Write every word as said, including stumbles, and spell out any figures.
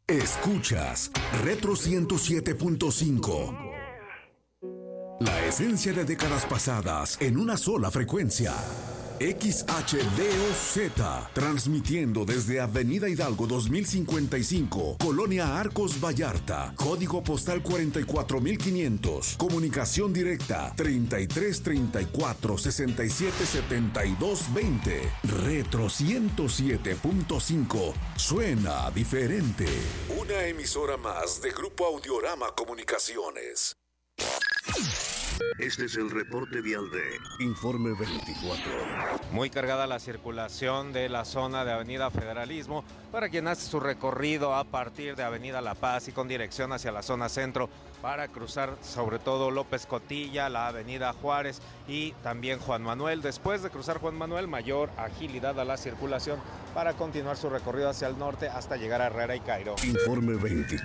Escuchas Retro ciento siete punto cinco. La esencia de décadas pasadas en una sola frecuencia. X H D O Z, transmitiendo desde Avenida Hidalgo dos mil cincuenta y cinco, Colonia Arcos Vallarta, código postal cuarenta y cuatro mil quinientos, comunicación directa treinta y tres treinta y cuatro sesenta y siete setenta y dos veinte. Retro ciento siete punto cinco, suena diferente. Una emisora más de Grupo Audiorama Comunicaciones. Este es el reporte vial de Informe veinticuatro. Muy cargada la circulación de la zona de Avenida Federalismo para quien hace su recorrido a partir de Avenida La Paz y con dirección hacia la zona centro para cruzar sobre todo López Cotilla, la Avenida Juárez y también Juan Manuel. Después de cruzar Juan Manuel, mayor agilidad a la circulación para continuar su recorrido hacia el norte hasta llegar a Herrera y Cairo. Informe veinticuatro.